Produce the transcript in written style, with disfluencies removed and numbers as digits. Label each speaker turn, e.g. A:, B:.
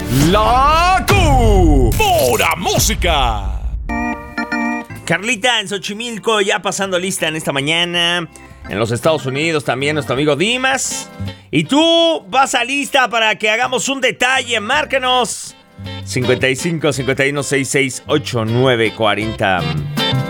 A: La Pura Música.
B: Carlita en Xochimilco ya pasando lista en esta mañana. En los Estados Unidos también nuestro amigo Dimas. Y tú vas a lista para que hagamos un detalle. Márcanos 55 51 66 89 40.